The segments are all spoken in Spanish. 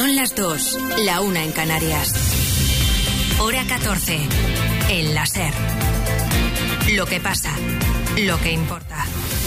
Son las 2, la 1 en Canarias. Hora 14, en la SER. Lo que pasa, lo que importa.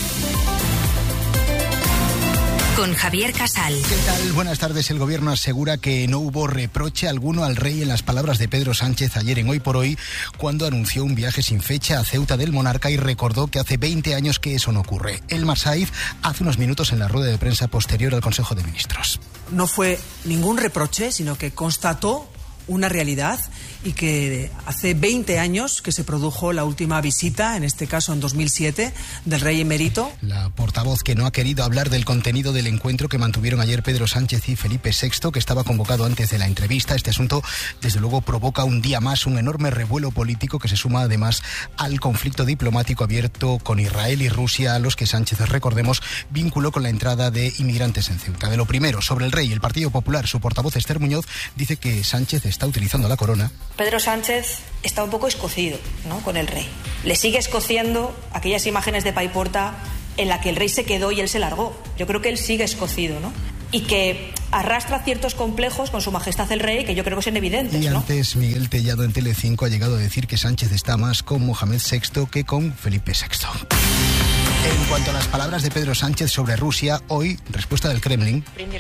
Con Javier Casal. ¿Qué tal? Buenas tardes. El gobierno asegura que no hubo reproche alguno al rey en las palabras de Pedro Sánchez ayer en Hoy por Hoy, cuando anunció un viaje sin fecha a Ceuta del monarca y recordó que hace 20 años que eso no ocurre. Elmar Saíz hace unos minutos en la rueda de prensa posterior al Consejo de Ministros. No fue ningún reproche, sino que constató una realidad y que hace 20 años que se produjo la última visita, en este caso en 2007, del rey emérito. La portavoz que no ha querido hablar del contenido del encuentro que mantuvieron ayer Pedro Sánchez y Felipe VI, que estaba convocado antes de la entrevista. Este asunto, desde luego, provoca un día más un enorme revuelo político que se suma además al conflicto diplomático abierto con Israel y Rusia, a los que Sánchez, recordemos, vinculó con la entrada de inmigrantes en Ceuta. De lo primero, sobre el rey, el Partido Popular, su portavoz Esther Muñoz dice que Sánchez está utilizando la corona. Pedro Sánchez está un poco escocido, ¿no?, con el rey. Le sigue escociendo aquellas imágenes de Paiporta en la que el rey se quedó y él se largó. Yo creo que él sigue escocido, ¿no? Y que arrastra ciertos complejos con su majestad el rey, que yo creo que son evidentes, y ¿no? Antes, Miguel Tellado en Telecinco ha llegado a decir que Sánchez está más con Mohamed VI que con Felipe VI. En cuanto a las palabras de Pedro Sánchez sobre Rusia, hoy, respuesta del Kremlin.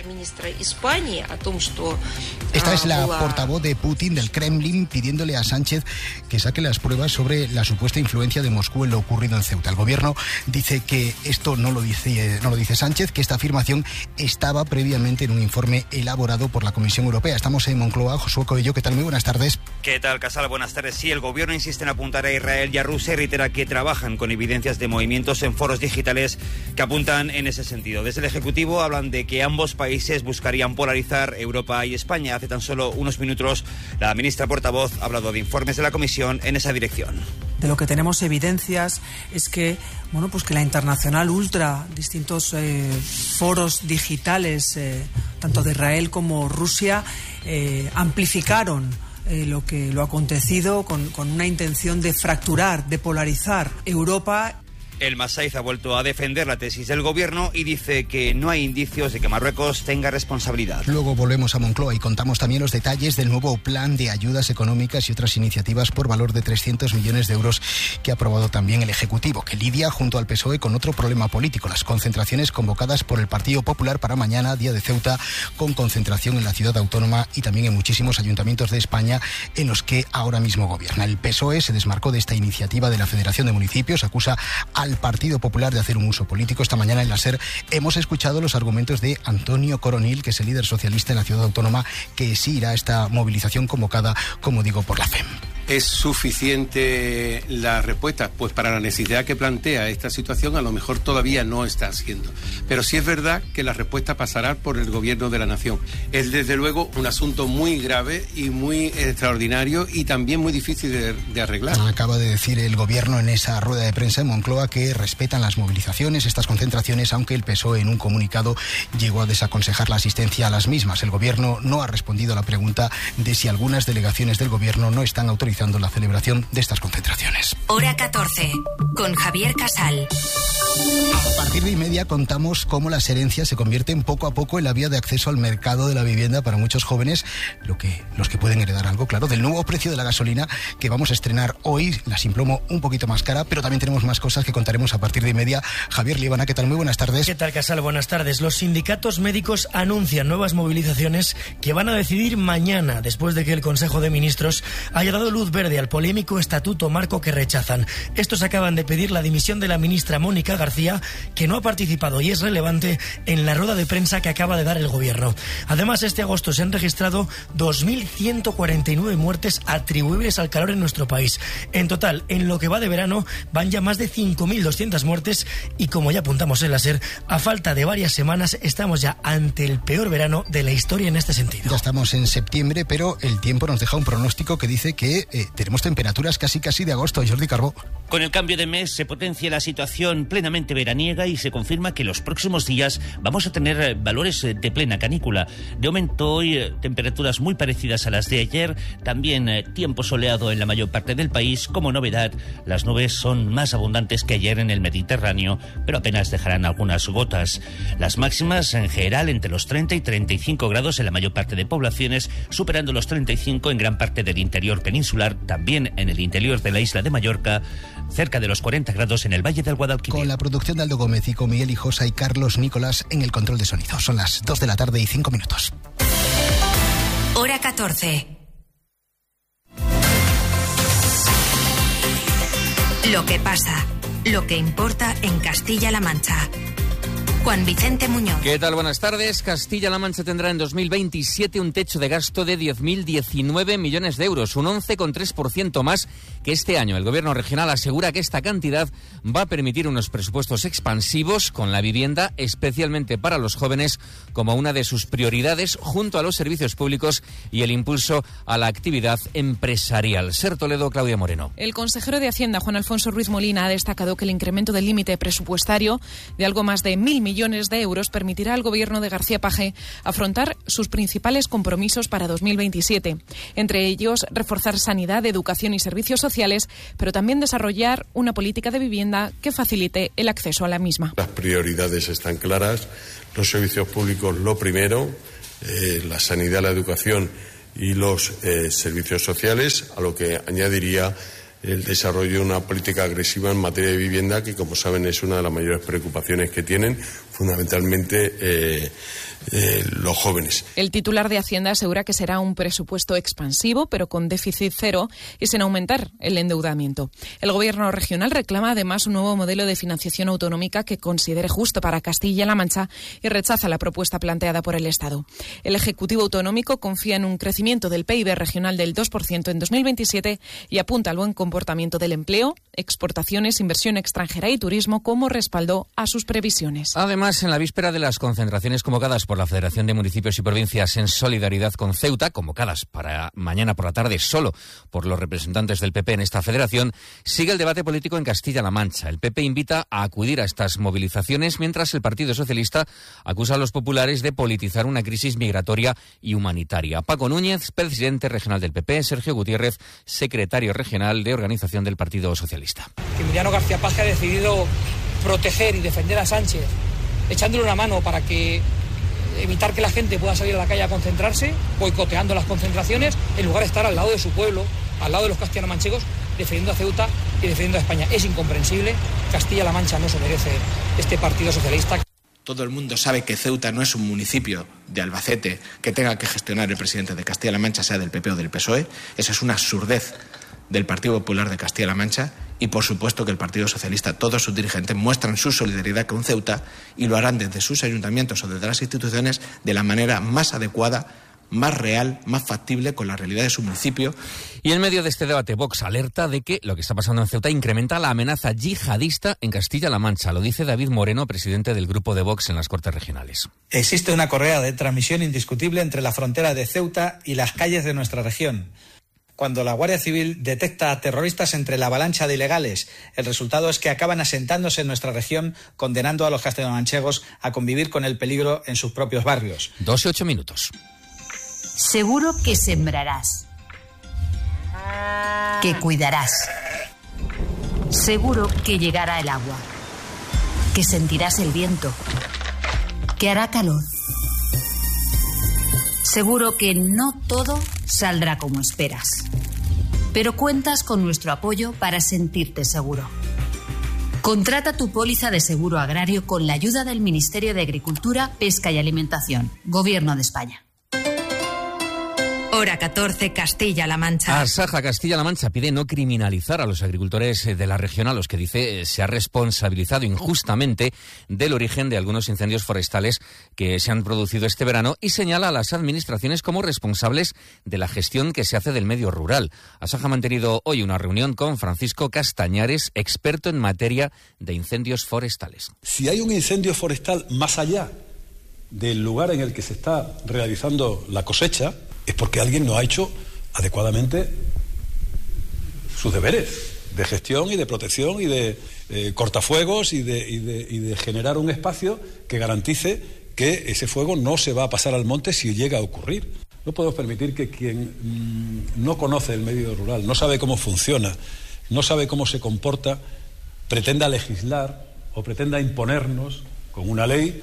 Esta es la portavoz de Putin, del Kremlin, pidiéndole a Sánchez que saque las pruebas sobre la supuesta influencia de Moscú en lo ocurrido en Ceuta. El gobierno dice que esto no lo dice Sánchez, que esta afirmación estaba previamente en un informe elaborado por la Comisión Europea. Estamos en Moncloa. Josué Coello, ¿qué tal? Muy buenas tardes. ¿Qué tal, Casal? Buenas tardes. Sí, el gobierno insiste en apuntar a Israel y a Rusia y reitera que trabajan con evidencias de movimientos en foros digitales que apuntan en ese sentido. Desde el Ejecutivo hablan de que ambos países buscarían polarizar Europa y España. Hace tan solo unos minutos la ministra portavoz ha hablado de informes de la Comisión en esa dirección. De lo que tenemos evidencias es que, que la Internacional Ultra, distintos foros digitales, tanto de Israel como Rusia, amplificaron lo acontecido con una intención de fracturar, de polarizar Europa. El Masaiz ha vuelto a defender la tesis del gobierno y dice que no hay indicios de que Marruecos tenga responsabilidad. Luego volvemos a Moncloa y contamos también los detalles del nuevo plan de ayudas económicas y otras iniciativas por valor de 300 millones de euros que ha aprobado también el Ejecutivo, que lidia junto al PSOE con otro problema político, las concentraciones convocadas por el Partido Popular para mañana, día de Ceuta, con concentración en la ciudad autónoma y también en muchísimos ayuntamientos de España en los que ahora mismo gobierna. El PSOE se desmarcó de esta iniciativa de la Federación de Municipios, acusa al Partido Popular de hacer un uso político. Esta mañana en la SER hemos escuchado los argumentos de Antonio Coronil, que es el líder socialista en la ciudad autónoma, que sí irá a esta movilización convocada, como digo, por la FEM. ¿Es suficiente la respuesta? Pues para la necesidad que plantea esta situación a lo mejor todavía no está siendo. Pero sí es verdad que la respuesta pasará por el gobierno de la nación. Es desde luego un asunto muy grave y muy extraordinario y también muy difícil de arreglar. Acaba de decir el gobierno en esa rueda de prensa en Moncloa que respetan las movilizaciones, estas concentraciones, aunque el PSOE en un comunicado llegó a desaconsejar la asistencia a las mismas. El gobierno no ha respondido a la pregunta de si algunas delegaciones del gobierno no están autorizando la celebración de estas concentraciones. Hora 14, con Javier Casal. A partir de 1:30 contamos cómo las herencias se convierten poco a poco en la vía de acceso al mercado de la vivienda para muchos jóvenes, los que pueden heredar algo, claro, del nuevo precio de la gasolina que vamos a estrenar hoy, la Simplomo un poquito más cara, pero también tenemos más cosas que contaremos a partir de 1:30. Javier Líbana, ¿qué tal? Muy buenas tardes. ¿Qué tal, Casal? Buenas tardes. Los sindicatos médicos anuncian nuevas movilizaciones que van a decidir mañana, después de que el Consejo de Ministros haya dado luz verde al polémico estatuto marco que rechazan. Estos acaban de pedir la dimisión de la ministra Mónica García, que no ha participado y es relevante en la rueda de prensa que acaba de dar el gobierno. Además, este agosto se han registrado 2.149 muertes atribuibles al calor en nuestro país. En total, en lo que va de verano, van ya más de 5.200 muertes y, como ya apuntamos en la SER, a falta de varias semanas estamos ya ante el peor verano de la historia en este sentido. Ya estamos en septiembre, pero el tiempo nos deja un pronóstico que dice que tenemos temperaturas casi de agosto. Jordi Carbó. Con el cambio de mes se potencia la situación plenamente veraniega y se confirma que los próximos días vamos a tener valores de plena canícula. De momento hoy temperaturas muy parecidas a las de ayer, también tiempo soleado en la mayor parte del país. Como novedad, las nubes son más abundantes que ayer en el Mediterráneo, pero apenas dejarán algunas gotas. Las máximas en general entre los 30 y 35 grados en la mayor parte de poblaciones, superando los 35 en gran parte del interior peninsular, también en el interior de la isla de Mallorca, cerca de los 40 grados en el Valle del Guadalquivir. Con la producción de Aldo Gómez y con Miguel Hijosa y Carlos Nicolás en el control de sonido. Son las 2 de la tarde y 5 minutos. Hora 14. Lo que pasa, lo que importa en Castilla-La Mancha. Juan Vicente Muñoz. ¿Qué tal? Buenas tardes. Castilla-La Mancha tendrá en 2027 un techo de gasto de 10.019 millones de euros, un 11,3% más que este año. El gobierno regional asegura que esta cantidad va a permitir unos presupuestos expansivos con la vivienda, especialmente para los jóvenes, como una de sus prioridades, junto a los servicios públicos y el impulso a la actividad empresarial. Ser Toledo, Claudia Moreno. El consejero de Hacienda, Juan Alfonso Ruiz Molina, ha destacado que el incremento del límite presupuestario de algo más de 1.000 millones de euros permitirá al gobierno de García Paje afrontar sus principales compromisos para 2027. Entre ellos, reforzar sanidad, educación y servicios sociales, pero también desarrollar una política de vivienda que facilite el acceso a la misma. Las prioridades están claras, los servicios públicos lo primero, la sanidad, la educación y los servicios sociales, a lo que añadiría el desarrollo de una política agresiva en materia de vivienda, que como saben es una de las mayores preocupaciones que tienen fundamentalmente los jóvenes. El titular de Hacienda asegura que será un presupuesto expansivo, pero con déficit cero y sin aumentar el endeudamiento. El gobierno regional reclama además un nuevo modelo de financiación autonómica que considere justo para Castilla-La Mancha y rechaza la propuesta planteada por el Estado. El Ejecutivo Autonómico confía en un crecimiento del PIB regional del 2% en 2027 y apunta al buen comportamiento del empleo, exportaciones, inversión extranjera y turismo como respaldo a sus previsiones. Además, en la víspera de las concentraciones convocadas por la Federación de Municipios y Provincias en solidaridad con Ceuta, convocadas para mañana por la tarde solo por los representantes del PP en esta federación, sigue el debate político en Castilla-La Mancha. El PP invita a acudir a estas movilizaciones, mientras el Partido Socialista acusa a los populares de politizar una crisis migratoria y humanitaria. Paco Núñez, presidente regional del PP, Sergio Gutiérrez, secretario regional de organización del Partido Socialista. Emiliano García Paje ha decidido proteger y defender a Sánchez, echándole una mano para que evitar que la gente pueda salir a la calle a concentrarse, boicoteando las concentraciones, en lugar de estar al lado de su pueblo, al lado de los castellano-manchegos, defendiendo a Ceuta y defendiendo a España. Es incomprensible. Castilla-La Mancha no se merece este Partido Socialista. Todo el mundo sabe que Ceuta no es un municipio de Albacete que tenga que gestionar el presidente de Castilla-La Mancha, sea del PP o del PSOE. Esa es una absurdez del Partido Popular de Castilla-La Mancha, y por supuesto que el Partido Socialista, todos sus dirigentes muestran su solidaridad con Ceuta y lo harán desde sus ayuntamientos o desde las instituciones de la manera más adecuada, más real, más factible con la realidad de su municipio. Y en medio de este debate, Vox alerta de que lo que está pasando en Ceuta incrementa la amenaza yihadista en Castilla-La Mancha. Lo dice David Moreno, presidente del grupo de Vox en las Cortes Regionales. Existe una correa de transmisión indiscutible entre la frontera de Ceuta y las calles de nuestra región. Cuando la Guardia Civil detecta a terroristas entre la avalancha de ilegales, el resultado es que acaban asentándose en nuestra región, condenando a los castellanomanchegos a convivir con el peligro en sus propios barrios. 2 y 8 minutos. Seguro que sembrarás, que cuidarás. Seguro que llegará el agua, que sentirás el viento, que hará calor. Seguro que no todo saldrá como esperas, pero cuentas con nuestro apoyo para sentirte seguro. Contrata tu póliza de seguro agrario con la ayuda del Ministerio de Agricultura, Pesca y Alimentación, Gobierno de España. Hora 14, Castilla-La Mancha. Asaja Castilla-La Mancha pide no criminalizar a los agricultores de la región, a los que dice se ha responsabilizado injustamente del origen de algunos incendios forestales que se han producido este verano, y señala a las administraciones como responsables de la gestión que se hace del medio rural. Asaja ha mantenido hoy una reunión con Francisco Castañares, experto en materia de incendios forestales. Si hay un incendio forestal más allá del lugar en el que se está realizando la cosecha, es porque alguien no ha hecho adecuadamente sus deberes de gestión y de protección y de cortafuegos y de generar un espacio que garantice que ese fuego no se va a pasar al monte si llega a ocurrir. No podemos permitir que quien no conoce el medio rural, no sabe cómo funciona, no sabe cómo se comporta, pretenda legislar o pretenda imponernos con una ley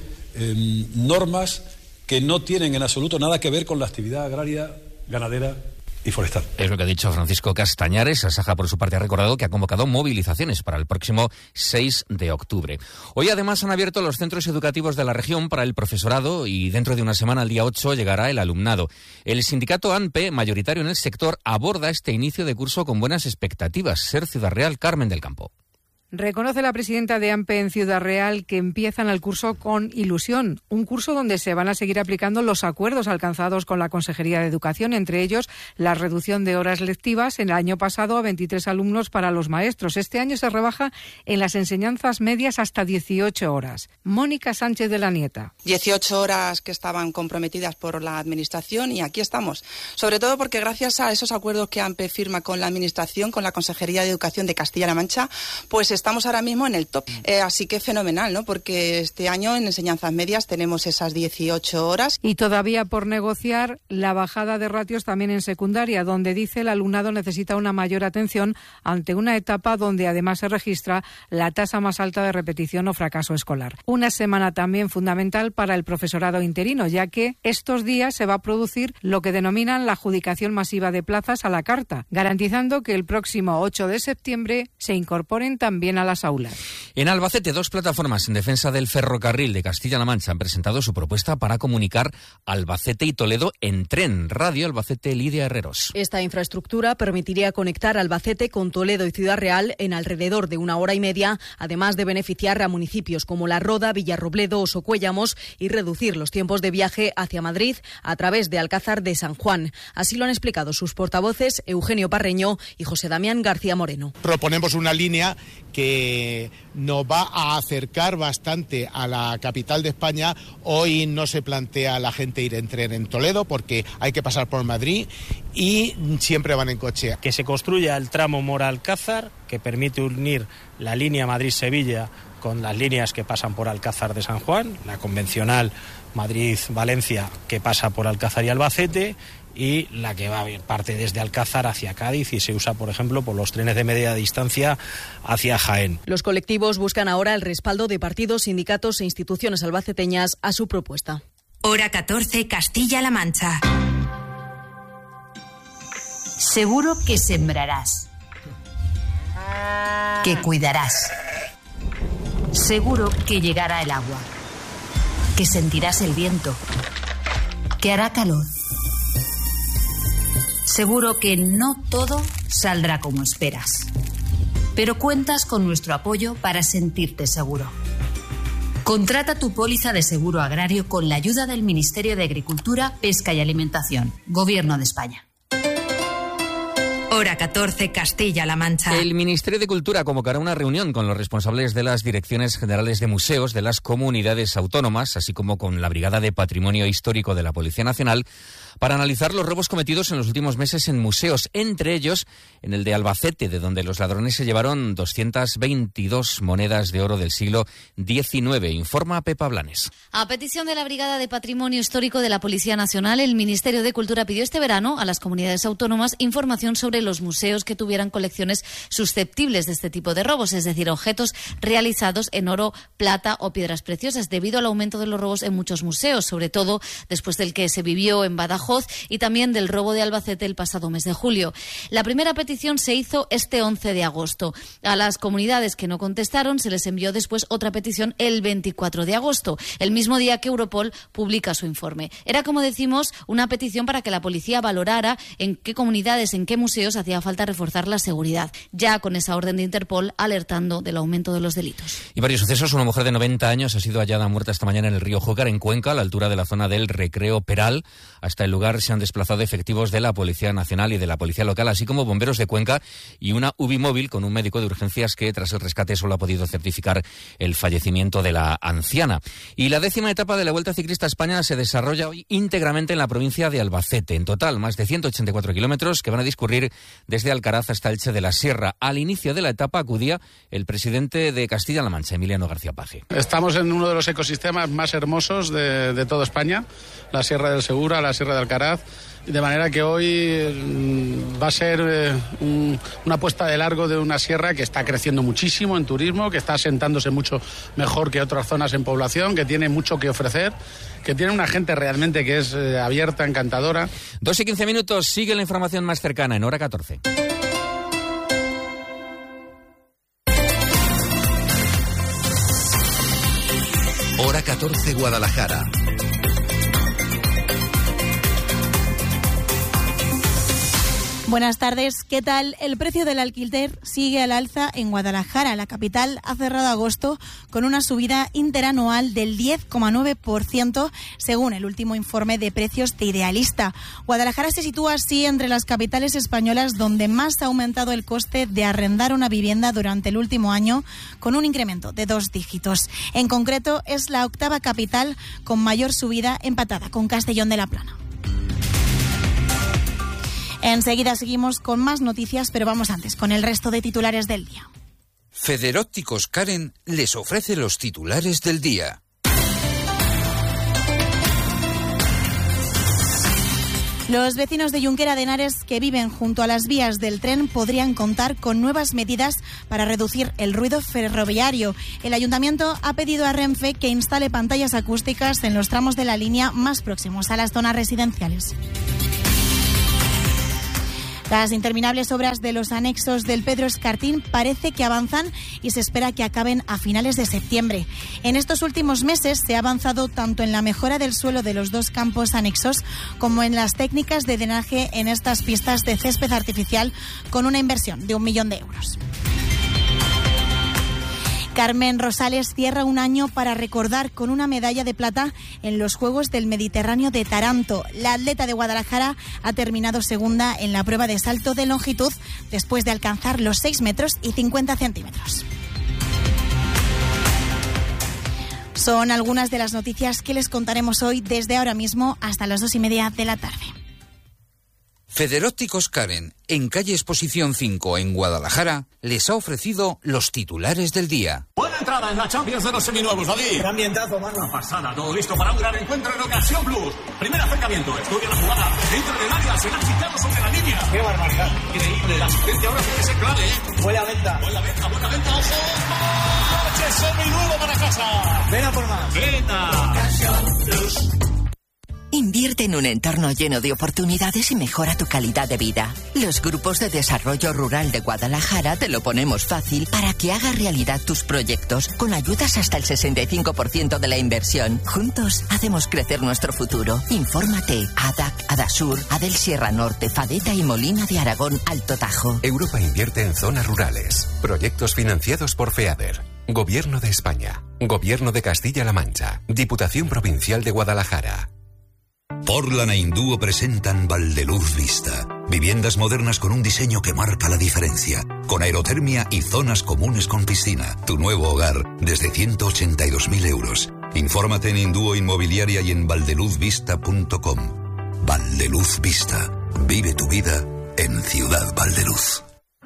normas que no tienen en absoluto nada que ver con la actividad agraria, ganadera y forestal. Es lo que ha dicho Francisco Castañares. Asaja, por su parte, ha recordado que ha convocado movilizaciones para el próximo 6 de octubre. Hoy, además, han abierto los centros educativos de la región para el profesorado y dentro de una semana, el día 8, llegará el alumnado. El sindicato ANPE, mayoritario en el sector, aborda este inicio de curso con buenas expectativas. Ser Ciudad Real, Carmen del Campo. Reconoce la presidenta de ANPE en Ciudad Real que empiezan el curso con ilusión, un curso donde se van a seguir aplicando los acuerdos alcanzados con la Consejería de Educación, entre ellos la reducción de horas lectivas en el año pasado a 23 alumnos para los maestros. Este año se rebaja en las enseñanzas medias hasta 18 horas. Mónica Sánchez de la Nieta. 18 horas que estaban comprometidas por la Administración y aquí estamos, sobre todo porque gracias a esos acuerdos que ANPE firma con la Administración, con la Consejería de Educación de Castilla-La Mancha, pues estamos ahora mismo en el top. Así que fenomenal, ¿no? Porque este año en enseñanzas medias tenemos esas 18 horas. Y todavía por negociar la bajada de ratios también en secundaria, donde dice el alumnado necesita una mayor atención ante una etapa donde además se registra la tasa más alta de repetición o fracaso escolar. Una semana también fundamental para el profesorado interino, ya que estos días se va a producir lo que denominan la adjudicación masiva de plazas a la carta, garantizando que el próximo 8 de septiembre se incorporen también a las aulas. En Albacete, 2 plataformas en defensa del ferrocarril de Castilla-La Mancha han presentado su propuesta para comunicar Albacete y Toledo en tren. Radio Albacete, Lidia Herreros. Esta infraestructura permitiría conectar Albacete con Toledo y Ciudad Real en alrededor de 1 hora y media, además de beneficiar a municipios como La Roda, Villarrobledo o Socuéllamos y reducir los tiempos de viaje hacia Madrid a través de Alcázar de San Juan. Así lo han explicado sus portavoces Eugenio Parreño y José Damián García Moreno. Proponemos una línea que nos va a acercar bastante a la capital de España. Hoy no se plantea a la gente ir en tren en Toledo porque hay que pasar por Madrid y siempre van en coche. Que se construya el tramo Mora-Alcázar, que permite unir la línea Madrid-Sevilla con las líneas que pasan por Alcázar de San Juan, la convencional Madrid-Valencia que pasa por Alcázar y Albacete, y la que va parte desde Alcázar hacia Cádiz y se usa, por ejemplo, por los trenes de media distancia hacia Jaén. Los colectivos buscan ahora el respaldo de partidos, sindicatos e instituciones albaceteñas a su propuesta. Hora 14, Castilla-La Mancha. Seguro que sembrarás, que cuidarás. Seguro que llegará el agua, que sentirás el viento, que hará calor. Seguro que no todo saldrá como esperas, pero cuentas con nuestro apoyo para sentirte seguro. Contrata tu póliza de seguro agrario con la ayuda del Ministerio de Agricultura, Pesca y Alimentación, Gobierno de España. Hora 14, Castilla-La Mancha. El Ministerio de Cultura convocará una reunión con los responsables de las direcciones generales de museos de las comunidades autónomas, así como con la Brigada de Patrimonio Histórico de la Policía Nacional, para analizar los robos cometidos en los últimos meses en museos, entre ellos en el de Albacete, de donde los ladrones se llevaron 222 monedas de oro del siglo XIX, informa Pepa Blanes. A petición de la Brigada de Patrimonio Histórico de la Policía Nacional, el Ministerio de Cultura pidió este verano a las comunidades autónomas información sobre los museos que tuvieran colecciones susceptibles de este tipo de robos, es decir, objetos realizados en oro, plata o piedras preciosas, debido al aumento de los robos en muchos museos, sobre todo después del que se vivió en Badajoz y también del robo de Albacete el pasado mes de julio. La primera petición se hizo este 11 de agosto. A las comunidades que no contestaron se les envió después otra petición el 24 de agosto, el mismo día que Europol publica su informe. Era, como decimos, una petición para que la policía valorara en qué comunidades, en qué museos hacía falta reforzar la seguridad, ya con esa orden de Interpol alertando del aumento de los delitos. Y varios sucesos. Una mujer de 90 años ha sido hallada muerta esta mañana en el río Júcar, en Cuenca, a la altura de la zona del Recreo Peral. Hasta el lugar se han desplazado efectivos de la Policía Nacional y de la Policía Local, así como bomberos de Cuenca y una UBI móvil con un médico de urgencias que, tras el rescate, solo ha podido certificar el fallecimiento de la anciana. Y la 10ª etapa de la Vuelta Ciclista a España se desarrolla hoy íntegramente en la provincia de Albacete. En total, más de 184 kilómetros que van a discurrir desde Alcaraz hasta Elche de la Sierra. Al inicio de la etapa acudía el presidente de Castilla-La Mancha, Emiliano García Paje. Estamos en uno de los ecosistemas más hermosos de toda España, la Sierra del Segura, la Sierra de Alcaraz. De manera que hoy va a ser una puesta de largo de una sierra que está creciendo muchísimo en turismo, que está asentándose mucho mejor que otras zonas en población, que tiene mucho que ofrecer, que tiene una gente realmente que es abierta, encantadora. 2:15, sigue la información más cercana en Hora 14. Hora 14 Guadalajara. Buenas tardes, ¿qué tal? El precio del alquiler sigue al alza en Guadalajara. La capital ha cerrado agosto con una subida interanual del 10,9% según el último informe de precios de Idealista. Guadalajara se sitúa así entre las capitales españolas donde más ha aumentado el coste de arrendar una vivienda durante el último año, con un incremento de 2 dígitos. En concreto, es la octava capital con mayor subida, empatada con Castellón de la Plana. Enseguida seguimos con más noticias, pero vamos antes con el resto de titulares del día. Federópticos Karen les ofrece los titulares del día. Los vecinos de Junquera de Henares que viven junto a las vías del tren podrían contar con nuevas medidas para reducir el ruido ferroviario. El ayuntamiento ha pedido a Renfe que instale pantallas acústicas en los tramos de la línea más próximos a las zonas residenciales. Las interminables obras de los anexos del Pedro Escartín parece que avanzan y se espera que acaben a finales de septiembre. En estos últimos meses se ha avanzado tanto en la mejora del suelo de los dos campos anexos como en las técnicas de drenaje en estas pistas de césped artificial, con una inversión de 1 millón de euros. Carmen Rosales cierra un año para recordar con una medalla de plata en los Juegos del Mediterráneo de Taranto. La atleta de Guadalajara ha terminado segunda en la prueba de salto de longitud después de alcanzar los 6 metros y 50 centímetros. Son algunas de las noticias que les contaremos hoy desde ahora mismo hasta las 2:30 de la tarde. Federópticos Karen, en calle Exposición 5 en Guadalajara, les ha ofrecido los titulares del día. Buena entrada en la Champions de los seminuevos, David. Qué ambientazo, mano. Una pasada, todo listo para un gran encuentro en Ocasión Plus. Primer acercamiento, estudia la jugada, dentro del área, se la ha quitado sobre la línea. Qué barbaridad. Increíble, la asistencia ahora tiene que ser clave, ¿eh? Buena venta. Buena venta, ojo. ¡Coche seminuevo para casa! Ven a por más. Venta. Ocasión Plus. Invierte en un entorno lleno de oportunidades y mejora tu calidad de vida. Los grupos de desarrollo rural de Guadalajara te lo ponemos fácil para que hagas realidad tus proyectos, con ayudas hasta el 65% de la inversión. Juntos hacemos crecer nuestro futuro. Infórmate. ADAC, Adasur, Adel Sierra Norte, Fadeta y Molina de Aragón, Alto Tajo. Europa invierte en zonas rurales. Proyectos financiados por FEADER. Gobierno de España. Gobierno de Castilla-La Mancha. Diputación Provincial de Guadalajara. Portland e Indúo presentan Valdeluz Vista. Viviendas modernas con un diseño que marca la diferencia. Con aerotermia y zonas comunes con piscina. Tu nuevo hogar desde 182.000 euros. Infórmate en Indúo Inmobiliaria y en valdeluzvista.com. Valdeluz Vista. Vive tu vida en Ciudad Valdeluz.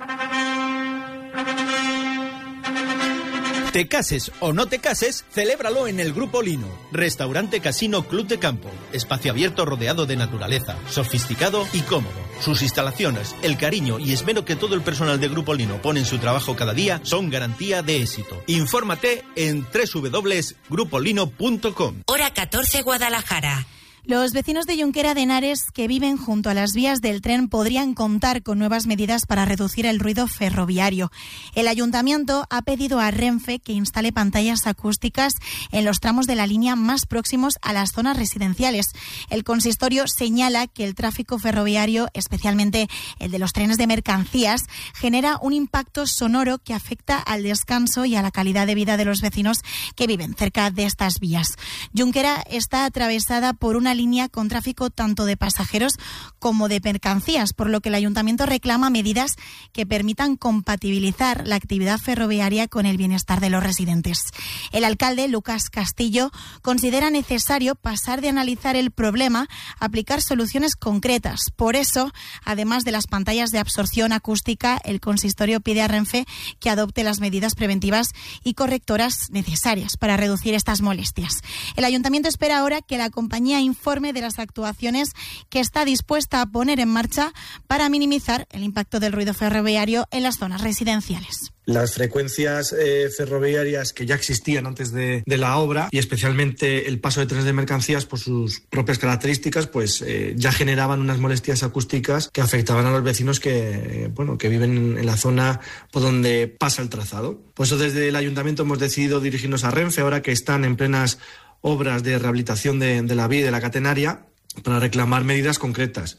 Te cases o no te cases, celébralo en el Grupo Lino. Restaurante Casino Club de Campo. Espacio abierto rodeado de naturaleza, sofisticado y cómodo. Sus instalaciones, el cariño y esmero que todo el personal de Grupo Lino pone en su trabajo cada día son garantía de éxito. Infórmate en www.grupolino.com. Hora 14 Guadalajara. Los vecinos de Junquera de Henares que viven junto a las vías del tren podrían contar con nuevas medidas para reducir el ruido ferroviario. El ayuntamiento ha pedido a Renfe que instale pantallas acústicas en los tramos de la línea más próximos a las zonas residenciales. El consistorio señala que el tráfico ferroviario, especialmente el de los trenes de mercancías, genera un impacto sonoro que afecta al descanso y a la calidad de vida de los vecinos que viven cerca de estas vías. Junquera está atravesada por una línea con tráfico tanto de pasajeros como de mercancías, por lo que el Ayuntamiento reclama medidas que permitan compatibilizar la actividad ferroviaria con el bienestar de los residentes. El alcalde, Lucas Castillo, considera necesario pasar de analizar el problema a aplicar soluciones concretas. Por eso, además de las pantallas de absorción acústica, el consistorio pide a Renfe que adopte las medidas preventivas y correctoras necesarias para reducir estas molestias. El Ayuntamiento espera ahora que la compañía informe de las actuaciones que está dispuesta a poner en marcha para minimizar el impacto del ruido ferroviario en las zonas residenciales. Las frecuencias ferroviarias que ya existían antes de la obra, y especialmente el paso de trenes de mercancías por sus propias características, pues ya generaban unas molestias acústicas que afectaban a los vecinos que viven en la zona por donde pasa el trazado. Por eso desde el Ayuntamiento hemos decidido dirigirnos a Renfe, ahora que están en plenas obras de rehabilitación de la vía y de la catenaria, para reclamar medidas concretas.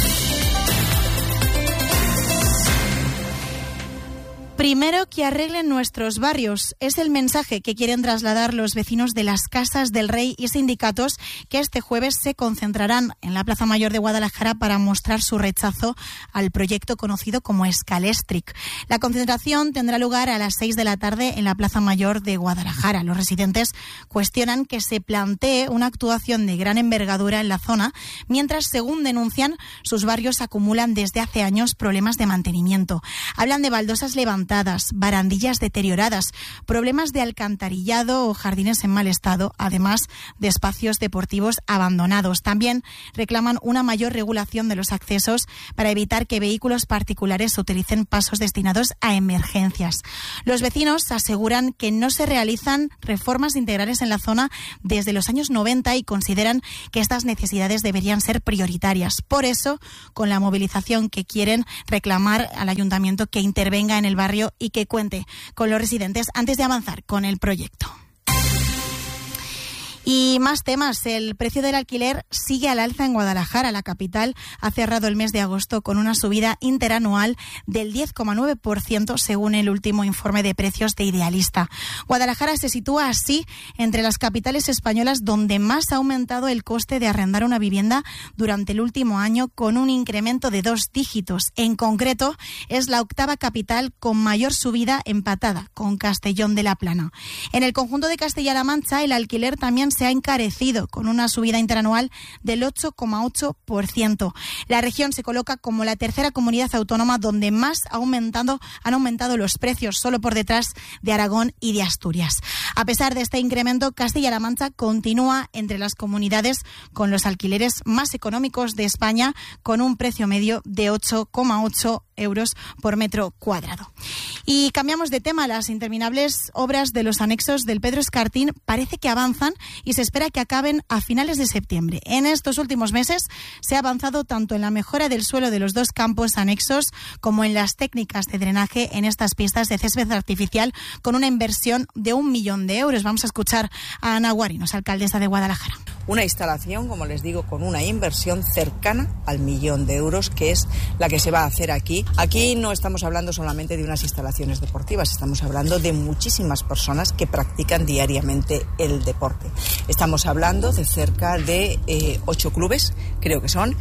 Primero, que arreglen nuestros barrios. Es el mensaje que quieren trasladar los vecinos de las Casas del Rey y sindicatos que este jueves se concentrarán en la Plaza Mayor de Guadalajara para mostrar su rechazo al proyecto conocido como Scalestric. La concentración tendrá lugar a las 6 de la tarde en la Plaza Mayor de Guadalajara. Los residentes cuestionan que se plantee una actuación de gran envergadura en la zona, mientras, según denuncian, sus barrios acumulan desde hace años problemas de mantenimiento. Hablan de baldosas levantadas, barandillas deterioradas, problemas de alcantarillado o jardines en mal estado, además de espacios deportivos abandonados. También reclaman una mayor regulación de los accesos para evitar que vehículos particulares utilicen pasos destinados a emergencias. Los vecinos aseguran que no se realizan reformas integrales en la zona desde los años 90 y consideran que estas necesidades deberían ser prioritarias. Por eso, con la movilización que quieren, reclamar al Ayuntamiento que intervenga en el barrio y que cuente con los residentes antes de avanzar con el proyecto. Y más temas. El precio del alquiler sigue al alza en Guadalajara. La capital ha cerrado el mes de agosto con una subida interanual del 10,9% según el último informe de precios de Idealista. Guadalajara se sitúa así entre las capitales españolas donde más ha aumentado el coste de arrendar una vivienda durante el último año, con un incremento de 2 dígitos. En concreto, es la octava capital con mayor subida, empatada con Castellón de la Plana. En el conjunto de Castilla-La Mancha, el alquiler también se ha encarecido con una subida interanual del 8,8%. La región se coloca como la tercera comunidad autónoma donde más han aumentado los precios, solo por detrás de Aragón y de Asturias. A pesar de este incremento, Castilla-La Mancha continúa entre las comunidades con los alquileres más económicos de España, con un precio medio de 8,8 euros por metro cuadrado. Y cambiamos de tema. Las interminables obras de los anexos del Pedro Escartín parece que avanzan y se espera que acaben a finales de septiembre. En estos últimos meses se ha avanzado tanto en la mejora del suelo de los 2 campos anexos como en las técnicas de drenaje en estas pistas de césped artificial, con una inversión de 1 millón de euros. Vamos a escuchar a Ana Guarinos, alcaldesa de Guadalajara. Una instalación, como les digo, con una inversión cercana al 1 millón de euros, que es la que se va a hacer aquí. Aquí no estamos hablando solamente de unas instalaciones deportivas, estamos hablando de muchísimas personas que practican diariamente el deporte. Estamos hablando de cerca de 8 clubes, creo que son,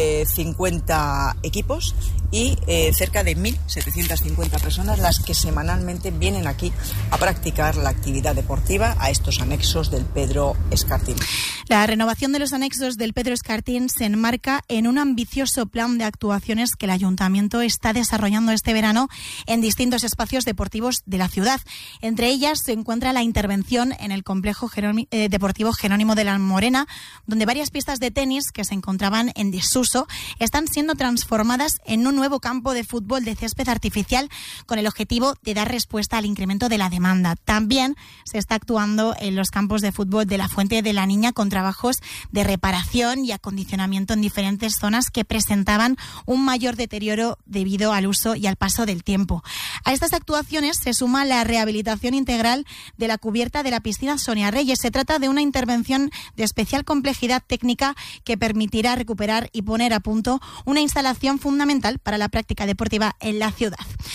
50 equipos y cerca de 1.750 personas las que semanalmente vienen aquí a practicar la actividad deportiva a estos anexos del Pedro Escartín. La renovación de los anexos del Pedro Escartín se enmarca en un ambicioso plan de actuaciones que el Ayuntamiento está desarrollando este verano en distintos espacios deportivos de la ciudad. Entre ellas se encuentra la intervención en el complejo deportivo Jerónimo de la Morena, donde varias pistas de tenis que se encontraban en desuso están siendo transformadas en un nuevo campo de fútbol de césped artificial, con el objetivo de dar respuesta al incremento de la demanda. También se está actuando en los campos de fútbol de la Fuente de la Niña con trabajos de reparación y acondicionamiento en diferentes zonas que presentaban un mayor deterioro debido al uso y al paso del tiempo. A estas actuaciones se suma la rehabilitación integral de la cubierta de la piscina Sonia Reyes. Se trata de una intervención de especial complejidad técnica que permitirá recuperar y poner a punto una instalación fundamental para la práctica deportiva en la ciudad.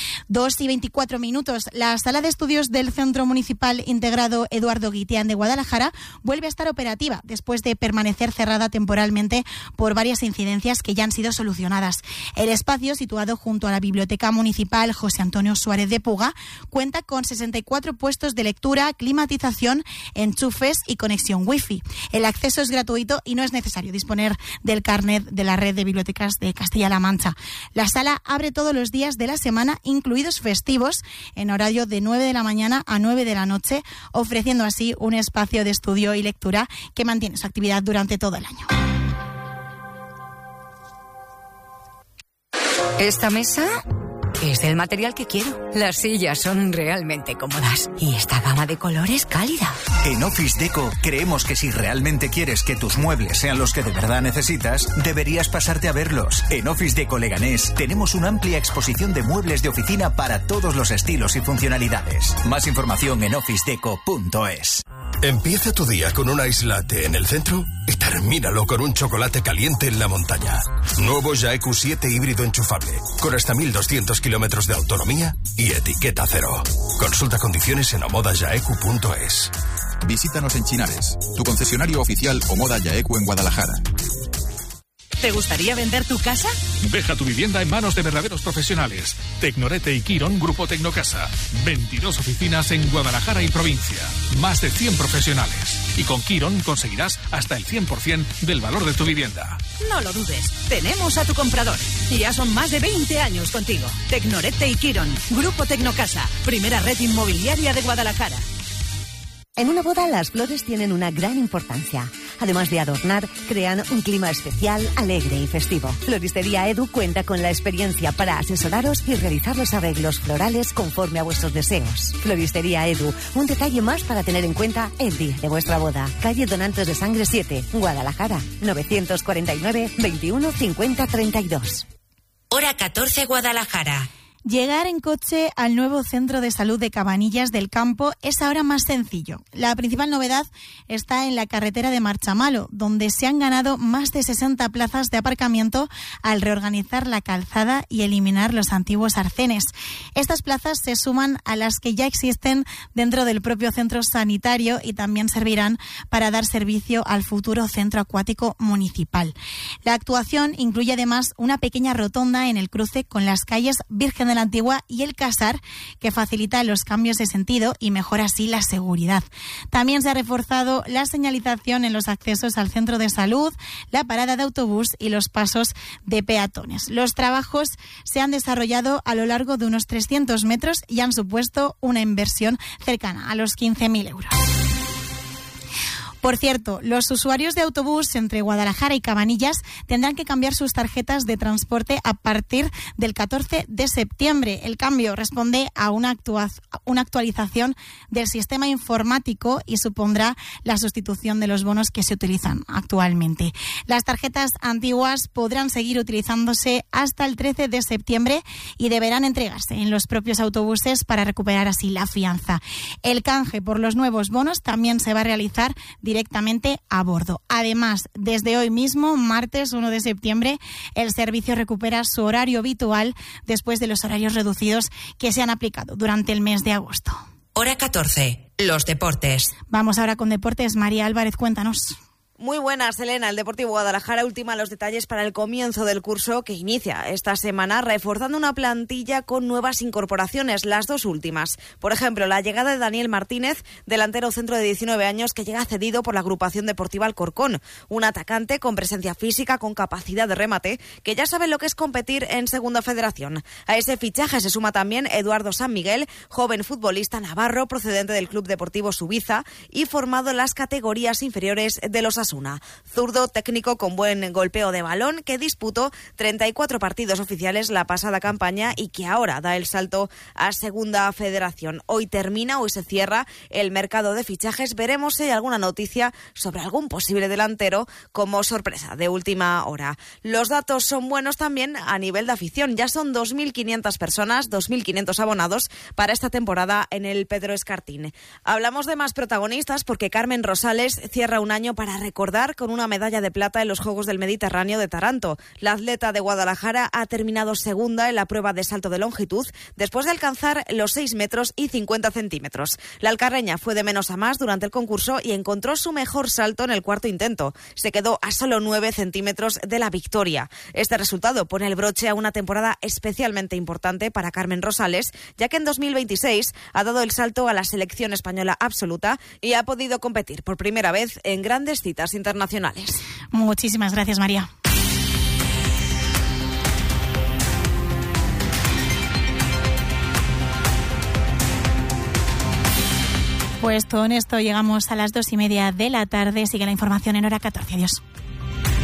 2:24. La sala de estudios del Centro Municipal Integrado Eduardo Guitián de Guadalajara vuelve a estar operativa después de permanecer cerrada temporalmente por varias incidencias que ya han sido solucionadas. El espacio, situado junto a la Biblioteca Municipal José Antonio Suárez de Puga, cuenta con 64 puestos de lectura, climatización, enchufes y conexión wifi. El acceso es gratuito y no es necesario disponer del carnet de la red de bibliotecas de Castilla-La Mancha. La sala abre todos los días de la semana, incluidos festivos, en horario de 9 de la mañana a 9 de la noche, ofreciendo así un espacio de estudio y lectura que mantiene su actividad durante todo el año. Esta mesa es del material que quiero. Las sillas son realmente cómodas y esta gama de colores cálida. En Office Deco creemos que si realmente quieres que tus muebles sean los que de verdad necesitas, deberías pasarte a verlos. En Office Deco Leganés tenemos una amplia exposición de muebles de oficina para todos los estilos y funcionalidades. Más información en officedeco.es. Empieza tu día con un ice latte en el centro y termínalo con un chocolate caliente en la montaña. Nuevo Jaeku 7 híbrido enchufable, con hasta 1200 kilómetros de autonomía y etiqueta cero. Consulta condiciones en omodajaeku.es. Visítanos en Chinares, tu concesionario oficial Omoda Jaeku en Guadalajara. ¿Te gustaría vender tu casa? Deja tu vivienda en manos de verdaderos profesionales. Tecnorete y Quirón Grupo Tecnocasa. 22 oficinas en Guadalajara y provincia. Más de 100 profesionales. Y con Quirón conseguirás hasta el 100% del valor de tu vivienda. No lo dudes. Tenemos a tu comprador. Y ya son más de 20 años contigo. Tecnorete y Quirón Grupo Tecnocasa. Primera red inmobiliaria de Guadalajara. En una boda las flores tienen una gran importancia. Además de adornar, crean un clima especial, alegre y festivo. Floristería Edu cuenta con la experiencia para asesoraros y realizar los arreglos florales conforme a vuestros deseos. Floristería Edu, un detalle más para tener en cuenta el día de vuestra boda. Calle Donantes de Sangre 7, Guadalajara, 949 21 50 32. Hora 14, Guadalajara. Llegar en coche al nuevo Centro de Salud de Cabanillas del Campo es ahora más sencillo. La principal novedad está en la carretera de Marchamalo, donde se han ganado más de 60 plazas de aparcamiento al reorganizar la calzada y eliminar los antiguos arcenes. Estas plazas se suman a las que ya existen dentro del propio centro sanitario y también servirán para dar servicio al futuro centro acuático municipal. La actuación incluye además una pequeña rotonda en el cruce con las calles Virgen de la Antigua y el Casar, que facilita los cambios de sentido y mejora así la seguridad. También se ha reforzado la señalización en los accesos al centro de salud, la parada de autobús y los pasos de peatones. Los trabajos se han desarrollado a lo largo de unos 300 metros y han supuesto una inversión cercana a los 15.000 euros. Por cierto, los usuarios de autobús entre Guadalajara y Cabanillas tendrán que cambiar sus tarjetas de transporte a partir del 14 de septiembre. El cambio responde a una actualización del sistema informático y supondrá la sustitución de los bonos que se utilizan actualmente. Las tarjetas antiguas podrán seguir utilizándose hasta el 13 de septiembre y deberán entregarse en los propios autobuses para recuperar así la fianza. El canje por los nuevos bonos también se va a realizar directamente a bordo. Además, desde hoy mismo, martes 1 de septiembre, el servicio recupera su horario habitual después de los horarios reducidos que se han aplicado durante el mes de agosto. Hora 14. Los deportes. Vamos ahora con deportes. María Álvarez, cuéntanos. Muy buenas, Elena. El Deportivo Guadalajara ultima los detalles para el comienzo del curso que inicia esta semana, reforzando una plantilla con nuevas incorporaciones, las dos últimas. Por ejemplo, la llegada de Daniel Martínez, delantero centro de 19 años que llega cedido por la agrupación deportiva Alcorcón. Un atacante con presencia física, con capacidad de remate, que ya sabe lo que es competir en Segunda Federación. A ese fichaje se suma también Eduardo San Miguel, joven futbolista navarro procedente del Club Deportivo Subiza y formado en las categorías inferiores de los Osasuna. Zurdo, técnico con buen golpeo de balón, que disputó 34 partidos oficiales la pasada campaña y que ahora da el salto a Segunda Federación. Hoy se cierra el mercado de fichajes. Veremos si hay alguna noticia sobre algún posible delantero como sorpresa de última hora. Los datos son buenos también a nivel de afición. Ya son 2.500 personas, 2.500 abonados para esta temporada en el Pedro Escartín. Hablamos de más protagonistas porque Carmen Rosales cierra un año para recuperar recordar con una medalla de plata en los Juegos del Mediterráneo de Taranto. La atleta de Guadalajara ha terminado segunda en la prueba de salto de longitud después de alcanzar los 6 metros y 50 centímetros. La alcarreña fue de menos a más durante el concurso y encontró su mejor salto en el cuarto intento. Se quedó a solo 9 centímetros de la victoria. Este resultado pone el broche a una temporada especialmente importante para Carmen Rosales, ya que en 2026 ha dado el salto a la selección española absoluta y ha podido competir por primera vez en grandes citas internacionales. Muchísimas gracias, María. Pues con esto llegamos a las 2:30 de la tarde. Sigue la información en Hora 14. Adiós.